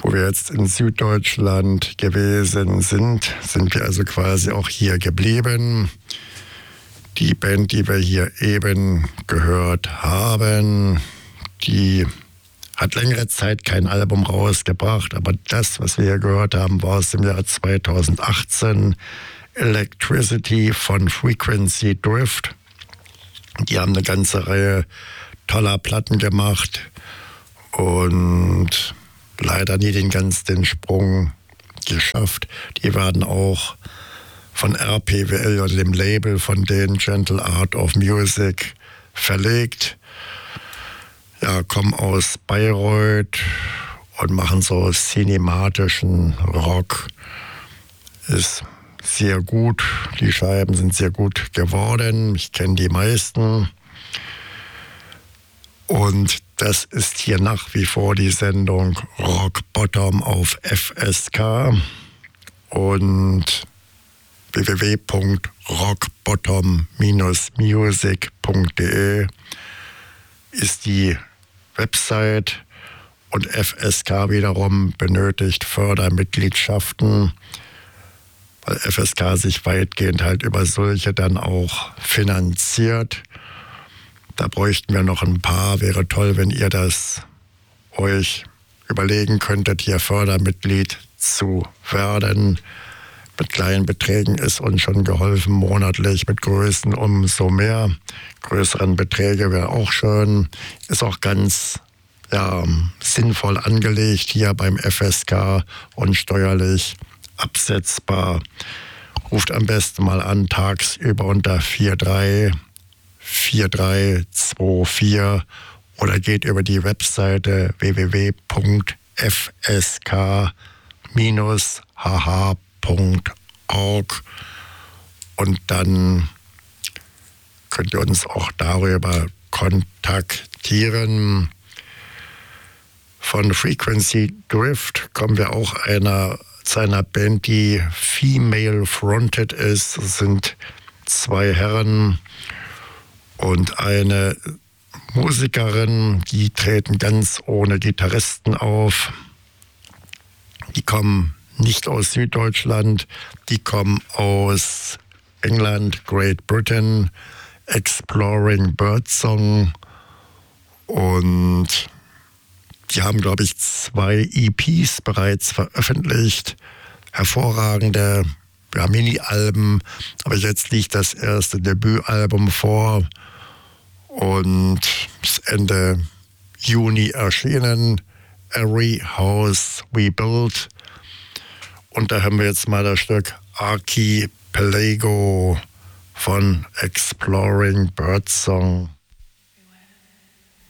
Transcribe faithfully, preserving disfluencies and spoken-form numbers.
Wo wir jetzt in Süddeutschland gewesen sind, sind wir also quasi auch hier geblieben. Die Band, die wir hier eben gehört haben, die hat längere Zeit kein Album rausgebracht, aber das, was wir hier gehört haben, war aus dem Jahr zweitausendachtzehn, Electricity von Frequency Drift. Die haben eine ganze Reihe toller Platten gemacht und leider nie den ganz den Sprung geschafft. Die werden auch von R P W L oder dem Label von den Gentle Art of Music verlegt. Ja, kommen aus Bayreuth und machen so cinematischen Rock. Ist sehr gut. Die Scheiben sind sehr gut geworden. Ich kenne die meisten. Und das ist hier nach wie vor die Sendung Rock Bottom auf F S K. Und w w w punkt rock bottom dash music punkt d e ist die Website, und F S K wiederum benötigt Fördermitgliedschaften, weil F S K sich weitgehend halt über solche dann auch finanziert. Da bräuchten wir noch ein paar. Wäre toll, wenn ihr das euch überlegen könntet, hier Fördermitglied zu werden. Mit kleinen Beträgen ist uns schon geholfen monatlich, mit Größen umso mehr. Größeren Beträge wäre auch schön. Ist auch ganz ja, sinnvoll angelegt hier beim F S K und steuerlich absetzbar. Ruft am besten mal an, tagsüber unter vier drei vier drei zwei vier oder geht über die Webseite w w w punkt f s k dash h h punkt org und dann könnt ihr uns auch darüber kontaktieren. Von Frequency Drift kommen wir auch einer, zu einer Band, die female fronted ist. Das sind zwei Herren und eine Musikerin, die treten ganz ohne Gitarristen auf. Die kommen nicht aus Süddeutschland, die kommen aus England, Great Britain, Exploring Birdsong, und die haben, glaube ich, zwei E Ps bereits veröffentlicht. Hervorragende ja, Mini-Alben, aber jetzt liegt das erste Debütalbum vor und ist Ende Juni erschienen. Every House We Build. Und da haben wir jetzt mal das Stück Archipelago von Exploring Birdsong.